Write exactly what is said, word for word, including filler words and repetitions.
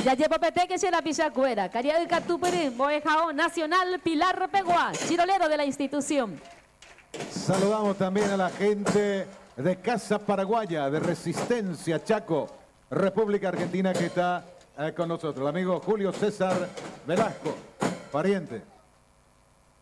Ya llevo pete que se la pichacuera. Caria del Catupere, Boejao Nacional, Pilar Pegua, chirolero de la institución. Saludamos también a la gente de Casa Paraguaya, de Resistencia Chaco, República Argentina, que está eh, con nosotros. El amigo Julio César Velasco, pariente.